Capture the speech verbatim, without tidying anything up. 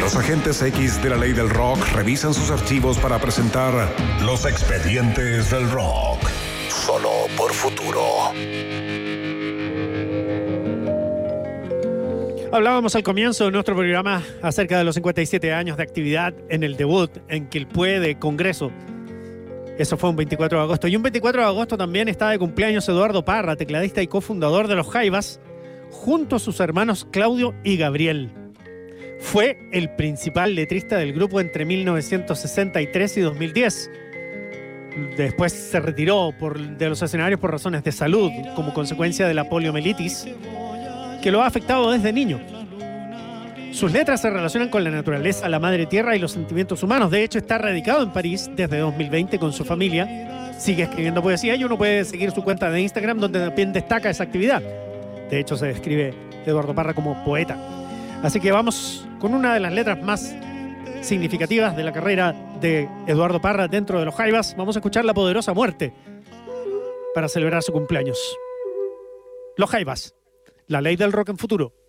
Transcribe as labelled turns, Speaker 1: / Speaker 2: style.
Speaker 1: Los agentes X de la ley del rock revisan sus archivos para presentar Los Expedientes del Rock. Solo por Futuro.
Speaker 2: Hablábamos al comienzo de nuestro programa acerca de los cincuenta y siete años de actividad en el debut en Quilpué de Congreso. Eso fue un veinticuatro de agosto. Y un veinticuatro de agosto también está de cumpleaños Eduardo Parra, tecladista y cofundador de Los Jaivas, junto a sus hermanos Claudio y Gabriel. Fue el principal letrista del grupo entre mil novecientos sesenta y tres y dos mil diez. Después se retiró por, de los escenarios por razones de salud, como consecuencia de la poliomielitis, que lo ha afectado desde niño. Sus letras se relacionan con la naturaleza, la madre tierra y los sentimientos humanos. De hecho, está radicado en París desde dos mil veinte con su familia. Sigue escribiendo poesía y uno puede seguir su cuenta de Instagram, donde también destaca esa actividad. De hecho, se describe Eduardo Parra como poeta. Así que vamos con una de las letras más significativas de la carrera de Eduardo Parra dentro de Los Jaivas. Vamos a escuchar La Poderosa Muerte para celebrar su cumpleaños. Los Jaivas, la ley del rock en futuro.